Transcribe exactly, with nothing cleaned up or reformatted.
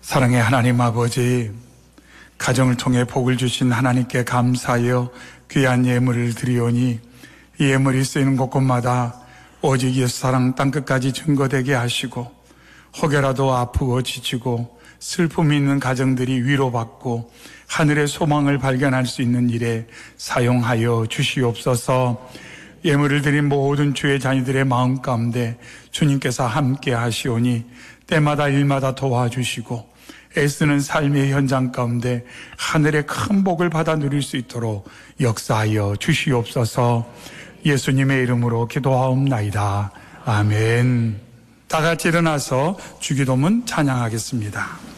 사랑의 하나님 아버지, 가정을 통해 복을 주신 하나님께 감사하여 귀한 예물을 드리오니 이 예물이 쓰이는 곳곳마다 오직 예수 사랑 땅끝까지 증거되게 하시고 혹여라도 아프고 지치고 슬픔이 있는 가정들이 위로받고 하늘의 소망을 발견할 수 있는 일에 사용하여 주시옵소서. 예물을 드린 모든 주의 자녀들의 마음 가운데 주님께서 함께 하시오니 때마다 일마다 도와주시고 애쓰는 삶의 현장 가운데 하늘의 큰 복을 받아 누릴 수 있도록 역사하여 주시옵소서. 예수님의 이름으로 기도하옵나이다. 아멘. 다 같이 일어나서 주기도문 찬양하겠습니다.